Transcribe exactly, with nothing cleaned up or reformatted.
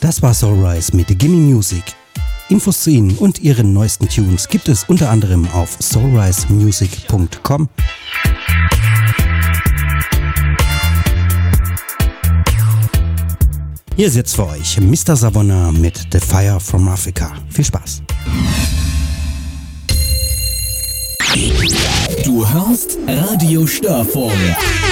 Das war Soulrise mit Gimme Music. Infos zu ihnen und ihren neuesten Tunes gibt es unter anderem auf soulrise music punkt com. Hier ist jetzt für euch Mister Savona mit The Fire from Africa. Viel Spaß! Du hörst Radio Störfunk.